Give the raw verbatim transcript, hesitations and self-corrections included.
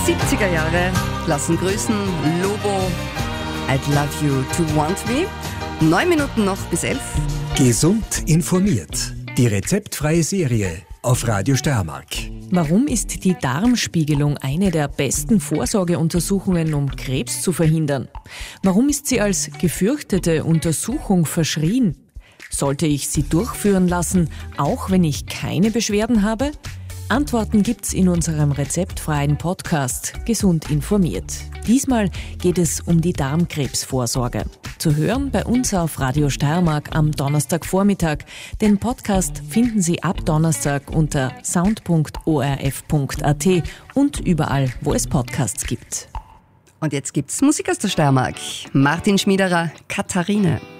siebziger Jahre lassen grüßen. Lobo, I'd love you to want me. Neun Minuten noch bis elf. Gesund informiert. Die rezeptfreie Serie auf Radio Steiermark. Warum ist die Darmspiegelung eine der besten Vorsorgeuntersuchungen, um Krebs zu verhindern? Warum ist sie als gefürchtete Untersuchung verschrien? Sollte ich sie durchführen lassen, auch wenn ich keine Beschwerden habe? Antworten gibt's in unserem rezeptfreien Podcast Gesund informiert. Diesmal geht es um die Darmkrebsvorsorge. Zu hören bei uns auf Radio Steiermark am Donnerstagvormittag. Den Podcast finden Sie ab Donnerstag unter sound punkt o r f punkt a t und überall, wo es Podcasts gibt. Und jetzt gibt's Musik aus der Steiermark. Martin Schmiederer, Katharine.